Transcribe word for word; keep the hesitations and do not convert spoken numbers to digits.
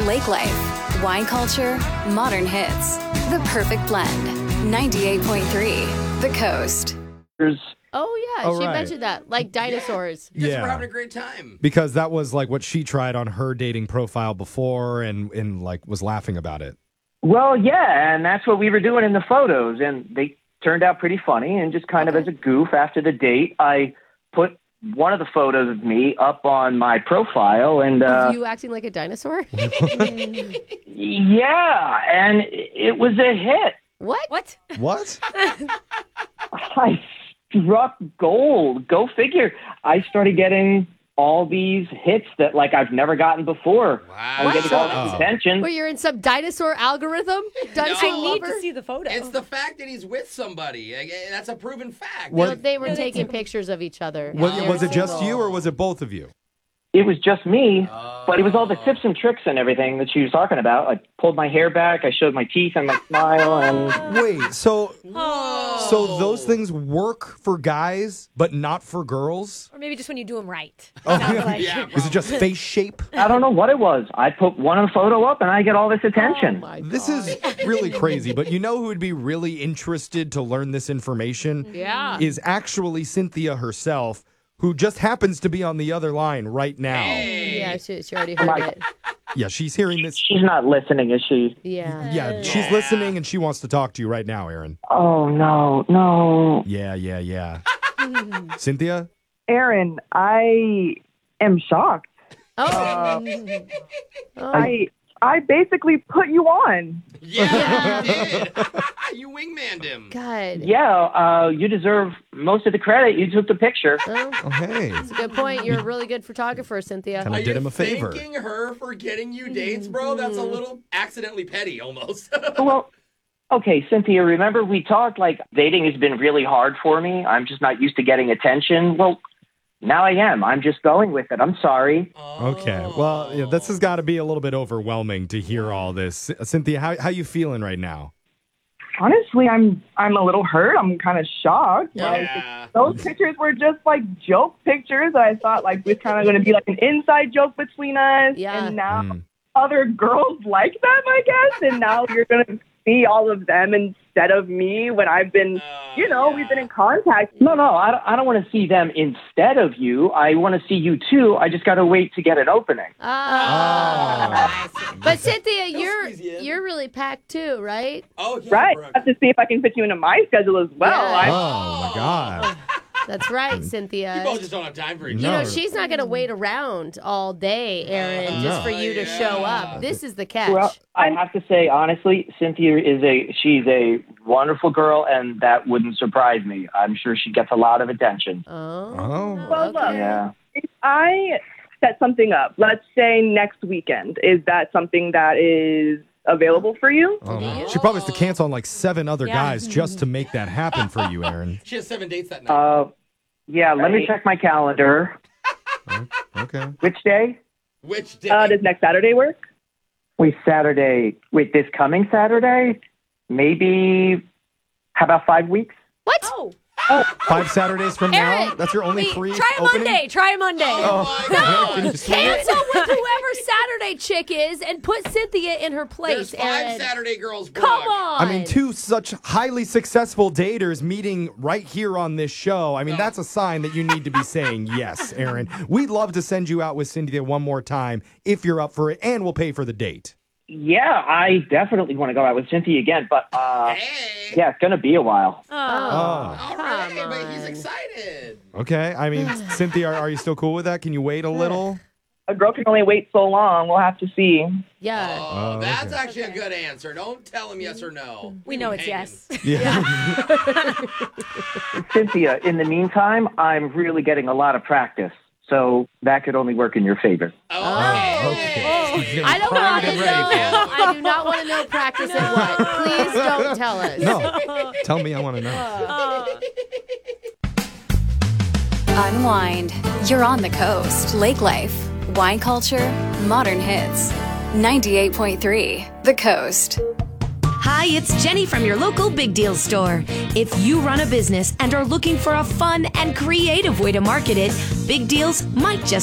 lake life, wine culture, modern hits. The perfect blend. ninety-eight point three, The Coast. Oh, yeah. Oh, she right. mentioned that. Like dinosaurs. Because Yeah. we're having a great time. Because that was like what she tried on her dating profile before and, and like was laughing about it. Well, yeah, and that's what we were doing in the photos, and they turned out pretty funny. And just kind of as a goof after the date, I put one of the photos of me up on my profile, and uh, Of you acting like a dinosaur? yeah, and it was a hit. What? What? What? I struck gold. Go figure. I started getting all these hits that like I've never gotten before. Wow. I'm getting all Oh. this attention. Well, you're in some dinosaur algorithm? Dinosaur No. I need lover? to see the photo. It's the fact that he's with somebody. Like, eh, That's a proven fact. What- No, they were No, they taking took- pictures of each other. Was, They was were it just single. you or was it both of you? It was just me, but it was all the tips and tricks and everything that she was talking about. I pulled my hair back, I showed my teeth and my smile, and Wait, so Oh. so those things work for guys, but not for girls? Or maybe just when you do them right. Oh, Sounds yeah. like. Yeah, Is it just face shape? I don't know what it was. I put one photo up and I get all this Oh, attention. my This God. is really crazy, but you know who would be really interested to learn this information? Yeah. Is actually Cynthia herself, who just happens to be on the other line right now. Yeah, she, she already heard it. Yeah, she's hearing this. She's not listening, is she? Yeah. Yeah, she's listening and she wants to talk to you right now, Aaron. Oh, no, no. Yeah, yeah, yeah. Cynthia? Aaron, I am shocked. Oh. oh. I I basically put you on. Yeah, you did. You wingmanned him. God. Yeah, uh, you deserve most of the credit. You took the picture. Oh, Oh, hey. that's a good point. You're a really good photographer, Cynthia. Kinda Are did you him a favor. thanking her for getting you dates, bro? That's a little accidentally petty, almost. Well, okay, Cynthia, remember we talked like dating has been really hard for me. I'm just not used to getting attention. Well, now I am. I'm just going with it. I'm sorry. Okay. Well, yeah, this has got to be a little bit overwhelming to hear all this. Cynthia, how how you feeling right now? Honestly, I'm I'm a little hurt. I'm kind of shocked. Like, Yeah. those pictures were just like joke pictures. I thought like it was kind of going to be like an inside joke between us. Yeah. And now Mm. other girls like them, I guess. And now you're going to see all of them instead of me when I've been, you know, we've been in contact. No, no, I don't, I don't want to see them instead of you. I want to see you too. I just got to wait to get an opening. Ah. Oh. But Cynthia, you're squeeze you in. you're really packed too, right? Oh, yeah, Right. Brooke. I have to see if I can fit you into my schedule as well. Yeah. I, Oh, my God. That's right, Cynthia. You both just don't have time for each You No. other. know, she's not going to wait around all day, Aaron, just No. for you to Yeah. show up. This is the catch. Well, I have to say, honestly, Cynthia is a, she's a wonderful girl, and that wouldn't surprise me. I'm sure she gets a lot of attention. oh. Oh. Well, look, Okay. Yeah. if I set something up, let's say next weekend, is that something that is available for you? Oh. She probably has to cancel on like seven other Yeah. guys just to make that happen for you, Aaron. She has seven dates that night. Uh, yeah, let me check my calendar. Okay. Which day? Which day? Uh, does next Saturday work? Wait, Saturday. Wait, this coming Saturday? Maybe, how about five weeks? What? Oh. Five Saturdays from now? Aaron, That's your only Wait, free try a opening? Monday. Try a Monday. Oh, my God. Can you swing it? Cancel with whoever Saturday chick is and put Cynthia in her place, There's five Aaron. Saturday girls, Brooke. Come on. I mean, two such highly successful daters meeting right here on this show. I mean, that's a sign that you need to be saying yes, Aaron. We'd love to send you out with Cynthia one more time if you're up for it, and we'll pay for the date. Yeah, I definitely want to go out with Cynthia again, but uh, Hey. yeah, it's going to be a while. Oh. Oh, All right, Come but he's on. excited. okay. I mean, Cynthia, are, are you still cool with that? Can you wait a little? A girl can only wait so long. We'll have to see. Yeah. Oh, Oh, that's okay. actually a good answer. Don't tell him yes or no. We know it's Hanging. yes. Yeah. Cynthia, in the meantime, I'm really getting a lot of practice, so that could only work in your favor. Oh, okay. She's getting I don't primed want to and know. ready for it. I do not want to know practice at what. Please don't tell us. No. Tell me, I want to know. Unwind. You're on the coast. Lake life, wine culture, modern hits. ninety-eight point three, The Coast. Hi, it's Jenny from your local Big Deal store. If you run a business and are looking for a fun and creative way to market it, Big Deals might just